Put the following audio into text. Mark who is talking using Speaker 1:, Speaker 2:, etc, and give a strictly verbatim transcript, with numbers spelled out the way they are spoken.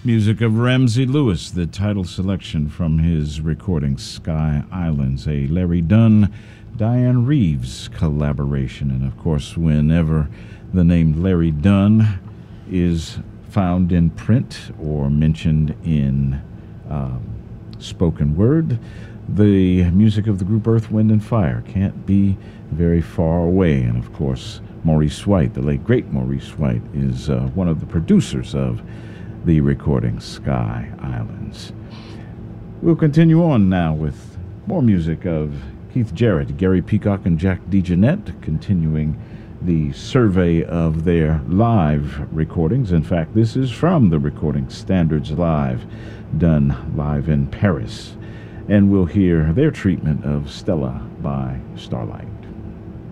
Speaker 1: Music of Ramsey Lewis, the title selection from his recording Sky Islands, a Larry Dunn, Diane Reeves collaboration. And of course, whenever the name Larry Dunn is found in print or mentioned in um, spoken word, the music of the group Earth, Wind and Fire can't be very far away. And of course, Maurice White, the late great Maurice White, is uh, one of the producers of the recording Sky Islands. We'll continue on now with more music of Keith Jarrett, Gary Peacock, and Jack DeJohnette, continuing the survey of their live recordings. In fact, this is from the Recording Standards Live, done live in Paris. And we'll hear their treatment of Stella by Starlight.